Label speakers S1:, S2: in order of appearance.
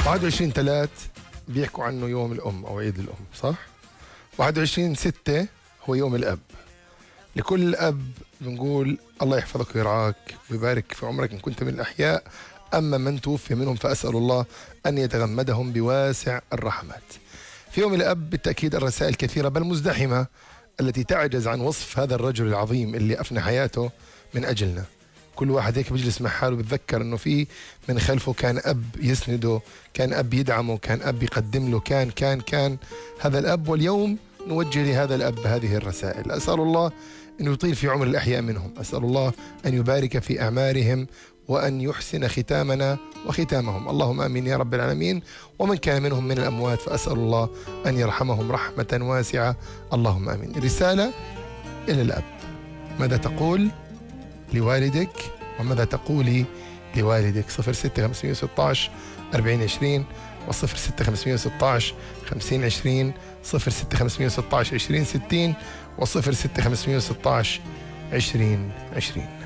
S1: 21/3 بيحكوا عنه يوم الأم أو عيد الأم، صح؟ 21/6 هو يوم الأب. لكل أب بنقول الله يحفظك ويرعاك ويبارك في عمرك إن كنت من الأحياء، أما من توفي منهم فأسأل الله أن يتغمدهم بواسع الرحمات. في يوم الأب بالتأكيد الرسائل كثيرة بل مزدحمة التي تعجز عن وصف هذا الرجل العظيم اللي أفنى حياته من أجلنا. كل واحد هيك بيجلس مع حاله بيتذكر انه في من خلفه كان اب يسنده، كان اب يدعمه، كان اب يقدم له، كان هذا الاب، واليوم نوجه لهذا الاب هذه الرسائل. اسال الله ان يطيل في عمر الاحياء منهم، اسال الله ان يبارك في اعمارهم وان يحسن ختامنا وختامهم، اللهم امين يا رب العالمين. ومن كان منهم من الاموات فاسال الله ان يرحمهم رحمه واسعه، اللهم امين. رساله الى الاب، ماذا تقول لوالدك وماذا تقولي لوالدك؟ 06516 4020 و06516 5020 06516 2060 و06516 2020.